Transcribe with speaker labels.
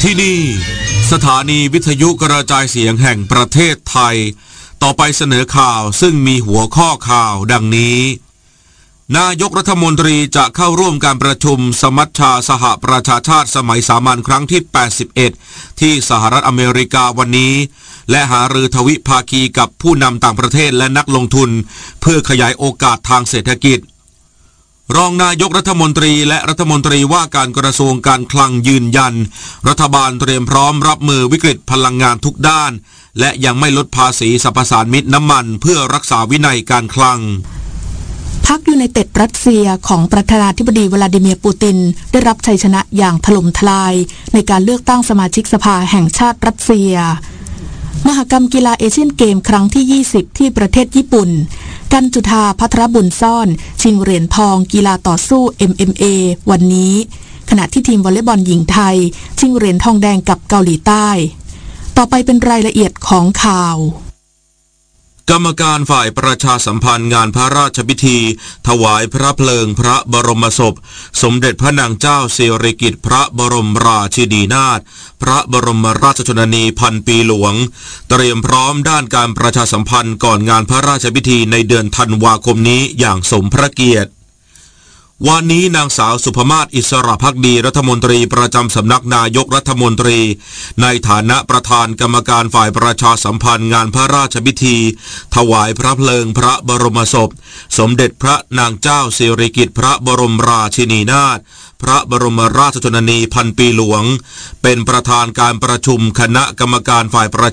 Speaker 1: ที่นี่สถานีวิทยุกระจายเสียงแห่งประเทศไทยต่อไปเสนอข่าวซึ่งมีหัวข้อข่าวดังนี้นายกรัฐมนตรีจะเข้าร่วมการประชุมสมัชชาสหประชาชาติสมัยสามัญครั้งที่81ที่สหรัฐอเมริกาวันนี้และหารือทวิภาคีกับผู้นำต่างประเทศและนักลงทุนเพื่อขยายโอกาสทางเศรษฐกิจรองนายกรัฐมนตรีและรัฐมนตรีว่าการกระทรวงการคลังยืนยันรัฐบาลเตรียมพร้อมรับมือวิกฤตพลังงานทุกด้านและยังไม่ลดภาษีสรรพสานมิตน้ำมันเพื่อรักษาวินัยการคลัง
Speaker 2: พรรคยูไนเต็ดรัสเซียของประธานาธิบดีวลาดิเมียร์ปูตินได้รับชัยชนะอย่างถล่มทลายในการเลือกตั้งสมาชิกสภาแห่งชาติรัสเซียมหกรรมกีฬาเอเชียนเกมครั้งที่20ที่ประเทศญี่ปุ่นกันจุฑาภัทรบุญซ่อนชิงเหรียญทองกีฬาต่อสู้ MMA วันนี้ขณะที่ทีมวอลเลย์บอลหญิงไทยชิงเหรียญทองแดงกับเกาหลีใต้ต่อไปเป็นรายละเอียดของข่าว
Speaker 1: กรรมการฝ่ายประชาสัมพันธ์งานพระราชพิธีถวายพระเพลิงพระบรมศพสมเด็จพระนางเจ้าสิริกิติ์พระบรมราชินีนาถพระบรมราชชนนีพันปีหลวงเตรียมพร้อมด้านการประชาสัมพันธ์ก่อนงานพระราชพิธีในเดือนธันวาคมนี้อย่างสมพระเกียรติวันนี้นางสาวสุภมาศอิสระภักดีรัฐมนตรีประจำสำนักนายกรัฐมนตรีในฐานะประธานกรรมการฝ่ายประชาสัมพันธ์งานพระราชพิธีถวายพระเพลิงพระบรมศพสมเด็จพระนางเจ้าสิริกิติ์พระบรมราชินีนาถพระบรมราชชนนีพันปีหลวงเป็นประธานการประชุมคณะกรรมการฝ่ายประ